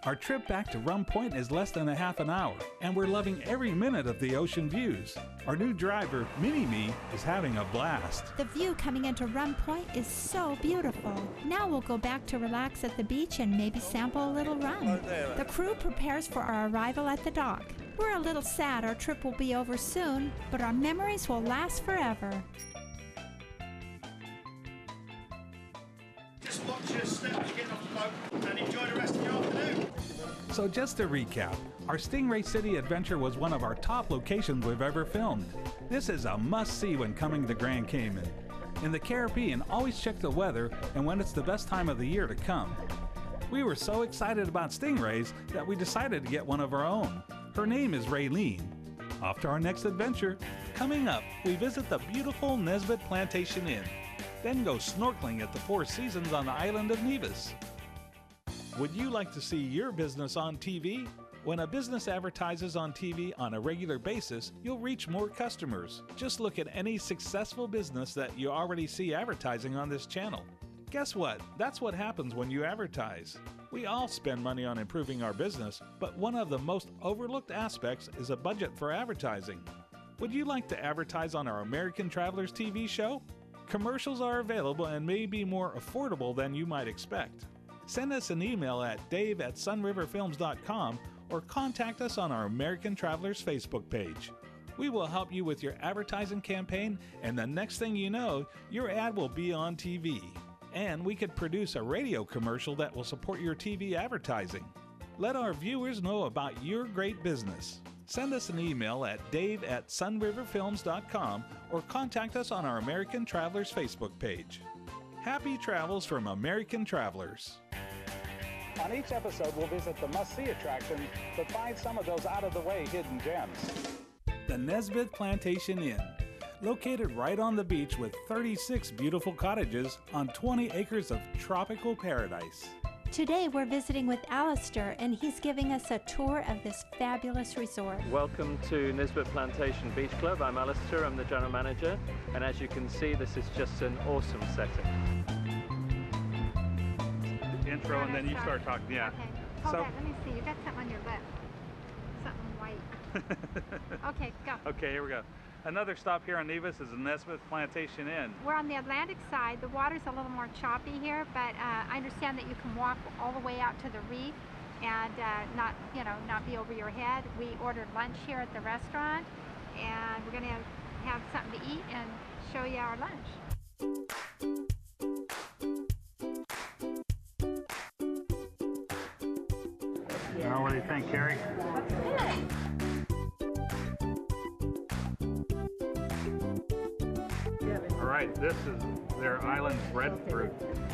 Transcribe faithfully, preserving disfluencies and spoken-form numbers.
Our trip back to Rum Point is less than a half an hour, and we're loving every minute of the ocean views. Our new driver, Mini-Me, is having a blast. The view coming into Rum Point is so beautiful. Now we'll go back to relax at the beach and maybe sample a little rum. The crew prepares for our arrival at the dock. We're a little sad our trip will be over soon, but our memories will last forever. Just watch your steps getting off the boat and enjoy the rest of your afternoon. So just to recap, our Stingray City adventure was one of our top locations we've ever filmed. This is a must-see when coming to Grand Cayman. In the Caribbean, always check the weather and when it's the best time of the year to come. We were so excited about stingrays that we decided to get one of our own. Her name is Raylene. Off to our next adventure. Coming up, we visit the beautiful Nesbitt Plantation Inn, then go snorkeling at the Four Seasons on the island of Nevis. Would you like to see your business on T V? When a business advertises on T V on a regular basis, you'll reach more customers. Just look at any successful business that you already see advertising on this channel. Guess what? That's what happens when you advertise. We all spend money on improving our business, but one of the most overlooked aspects is a budget for advertising. Would you like to advertise on our American Travelers T V show? Commercials are available and may be more affordable than you might expect. Send us an email at dave at sunriverfilms dot com or contact us on our American Travelers Facebook page. We will help you with your advertising campaign, and the next thing you know, your ad will be on T V. And we could produce a radio commercial that will support your T V advertising. Let our viewers know about your great business. Send us an email at dave at sunriverfilms dot com or contact us on our American Travelers Facebook page. Happy travels from American Travelers. On each episode, we'll visit the must-see attractions, but find some of those out-of-the-way hidden gems. The Nesbitt Plantation Inn, located right on the beach with thirty-six beautiful cottages on twenty acres of tropical paradise. Today we're visiting with Alistair, and he's giving us a tour of this fabulous resort. Welcome to Nesbitt Plantation Beach Club. I'm Alistair, I'm the general manager, and as you can see, this is just an awesome setting. Intro, and then you start talking, yeah. Okay. Hold So- on, let me see. You got something on your lip. Something white. Okay, go. Okay, here we go. Another stop here on Nevis is the Nesbitt Plantation Inn. We're on the Atlantic side. The water's a little more choppy here, but uh, I understand that you can walk all the way out to the reef and uh, not, you know, not be over your head. We ordered lunch here at the restaurant, and we're going to have something to eat and show you our lunch. Now, what do you think, Carrie? All right, this is their island breadfruit.